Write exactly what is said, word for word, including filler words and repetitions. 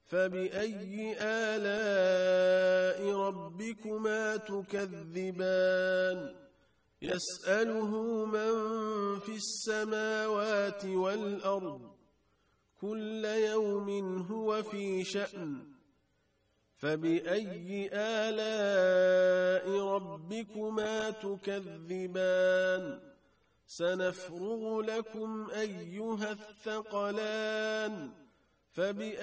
فبأي آلاء ربكما تكذبان يسأله من في السماوات والأرض كل يوم هو في شأن فبأي آلاء ربكما تكذبان سنفرغ لكم أيها الثقلان فبأي